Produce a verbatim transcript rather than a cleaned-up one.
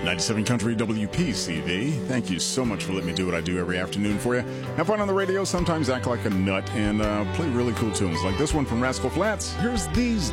ninety-seven Country W P C V. Thank you so much for letting me do what I do every afternoon for you. Have fun on the radio, sometimes act like a nut, and uh, play really cool tunes like this one from Rascal Flatts. Here's These